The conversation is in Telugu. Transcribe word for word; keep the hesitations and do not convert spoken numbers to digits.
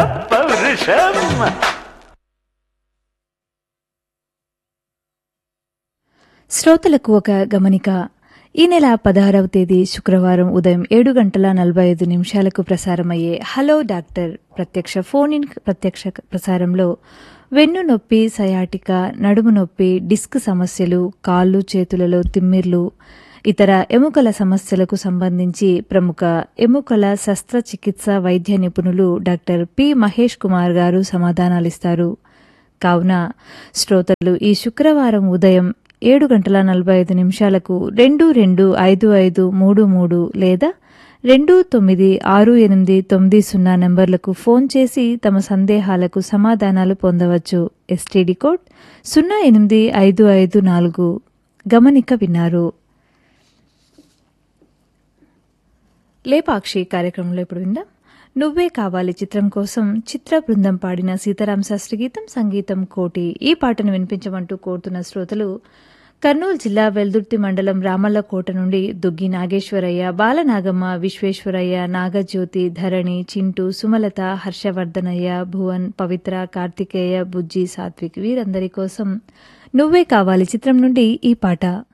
పౌరుషం. శ్రోతలకు ఒక గమనిక. ఈ నెల పదహారవ తేదీ శుక్రవారం ఉదయం ఏడు గంటల నలభై ఐదు నిమిషాలకు ప్రసారమయ్యే హలో డాక్టర్ ప్రత్యక్ష ఫోన్ ఇన్ ప్రత్యక్ష ప్రసారంలో వెన్ను నొప్పి, సయాటిక, నడుము నొప్పి, డిస్క్ సమస్యలు, కాళ్ళు చేతులలో తిమ్మిర్లు, ఇతర ఎముకల సమస్యలకు సంబంధించి ప్రముఖ ఎముకల శస్త్రచికిత్స వైద్య నిపుణులు డాక్టర్ పి మహేష్ కుమార్ గారు సమాధానాలిస్తారు. కావున శ్రోతలు ఈ శుక్రవారం ఉదయం ఏడు గంటల నలభై ఐదు నిమిషాలకు రెండు రెండు ఐదు ఐదు మూడు మూడు లేదా రెండు తొమ్మిది ఆరు ఎనిమిది తొమ్మిది సున్నా నంబర్లకు ఫోన్ చేసి తమ సందేహాలకు సమాధానాలు పొందవచ్చు. ఎస్టీడీ కోడ్ సున్నా ఎనిమిది ఐదు ఐదు నాలుగు. గమనిక విన్నారు. లేపాక్షి కార్యక్రమంలో ఇప్పుడు విందాం. నువ్వే కావాలి చిత్రం కోసం చిత్ర బృందం పాడిన సీతారాం శాస్త్రి గీతం, సంగీతం కోటి. ఈ పాటను వినిపించమంటూ కోరుతున్న శ్రోతలు కర్నూలు జిల్లా వెల్దుర్తి మండలం రామల్లకోట నుండి దుగ్గి నాగేశ్వరయ్య, బాలనాగమ్మ, విశ్వేశ్వరయ్య, నాగజ్యోతి, ధరణి, చింటూ, సుమలత, హర్షవర్ధనయ్య, భువన్, పవిత్ర, కార్తికేయ, బుజ్జి, సాత్విక్ వీరందరి కోసం నువ్వే కావాలి చిత్రం నుండి ఈ పాట.